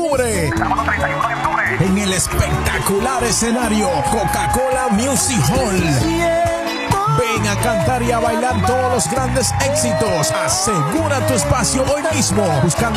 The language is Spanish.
octubre. Sábado 31 de octubre. En el espectacular escenario Coca-Cola Music Hall. Ven a cantar y a bailar todos los grandes éxitos. Asegura tu espacio hoy mismo buscando